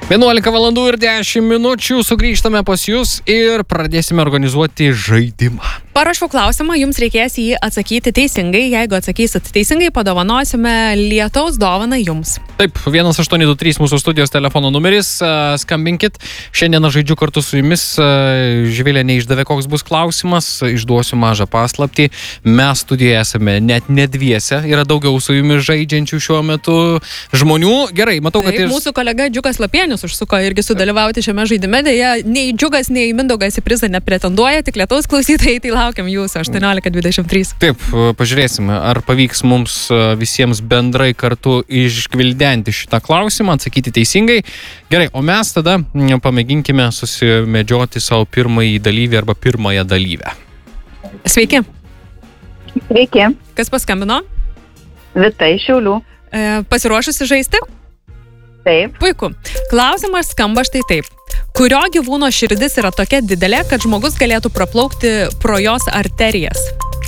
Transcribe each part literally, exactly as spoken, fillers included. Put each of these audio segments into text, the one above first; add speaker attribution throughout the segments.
Speaker 1: vienuolika valandų ir dešimt minučių sugrįžtame pas jūs ir pradėsime organizuoti žaidimą.
Speaker 2: Parašau klausimą, jums reikės jį atsakyti teisingai. Jeigu atsakysit teisingai, padovanosime lietaus dovaną jums.
Speaker 1: Taip, vienas aštuoni du trys mūsų studijos telefono numeris, skambinkit. Šiandieną žaidžiu kartu su jumis. Živilė neišdavė, koks bus klausimas, išduosiu mažą paslaptį. Mes studijoje esame net ne dviese, yra daugiau su jumis žaidžiančių šiuo metu žmonių. Gerai, matau, kad
Speaker 2: Taip,
Speaker 1: ir...
Speaker 2: mūsų kolega Džiugas Lapienis užsuko irgi sudalyvauti šiame žaidime. Deja, nei Džiugas, nei Mindaugas į prizą nepretenduoja, tik lietaus klausytojai, tai laukiam jūsų aštuoniolika dvidešimt trys.
Speaker 1: Taip, pažiūrėsime, ar pavyks mums visiems bendrai kartu išgvildenti šitą klausimą, atsakyti teisingai. Gerai, o mes tada pamėginkime susimedžioti savo pirmąjį dalyvį arba pirmąją dalyvę.
Speaker 2: Sveiki.
Speaker 3: Sveiki.
Speaker 2: Kas paskambino?
Speaker 3: Vita iš Šiaulių.
Speaker 2: E, pasiruošusi žaisti?
Speaker 3: Taip.
Speaker 2: Puiku. Klausimas skamba štai taip. Kurio gyvūno širdis yra tokia didelė, kad žmogus galėtų praplaukti pro jos arterijas?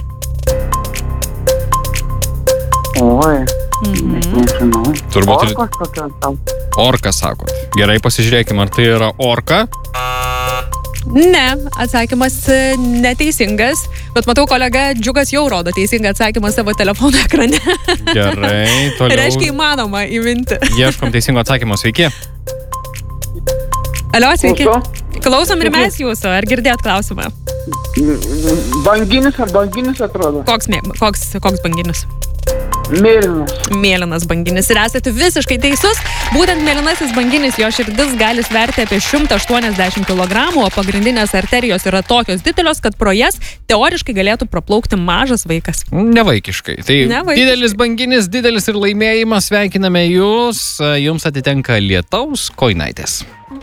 Speaker 3: Oi.
Speaker 2: Mhm.
Speaker 3: Nežinau.
Speaker 1: Turbūt ir...
Speaker 3: Orkos kokios tau.
Speaker 1: Orka, sakot. Gerai, pasižiūrėkime, ar tai yra orka.
Speaker 2: Ne, atsakymas neteisingas, bet matau, kolega Džiugas jau rodo teisingą atsakymą savo telefono ekrane.
Speaker 1: Gerai, toliau.
Speaker 2: Reiškia įmanoma įminti.
Speaker 1: Ieškom teisingo atsakymo, sveiki.
Speaker 2: Alio, sveiki.
Speaker 3: Klauso?
Speaker 2: Klausom ir mes jūsų, ar girdėt klausimą?
Speaker 4: Banginis ar banginis atrodo?
Speaker 2: Koks, mė, koks, koks banginis?
Speaker 4: Mėlynas.
Speaker 2: Mėlynas banginis. Ir esate visiškai teisus. Būtent mėlynasis banginis, jo širdis gali sverti apie šimtą aštuoniasdešimt kilogramų, o pagrindinės arterijos yra tokios didelios, kad pro jas teoriškai galėtų praplaukti mažas vaikas.
Speaker 1: Nevaikiškai. Tai
Speaker 2: Nevaikiškai.
Speaker 1: Didelis banginis, didelis ir laimėjimas. Sveikiname jūs. Jums atitenka lietaus kojinaitės.